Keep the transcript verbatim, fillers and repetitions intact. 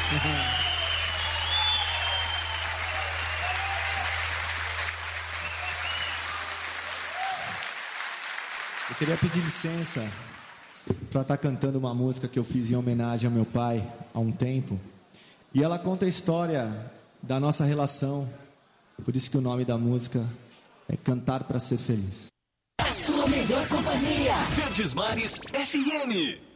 Eu queria pedir licença para estar cantando uma música que eu fiz em homenagem ao meu pai há um tempo. E ela conta a história da nossa relação. Por isso que o nome da música é Cantar para Ser Feliz. A sua melhor companhia. Verdes Mares F M.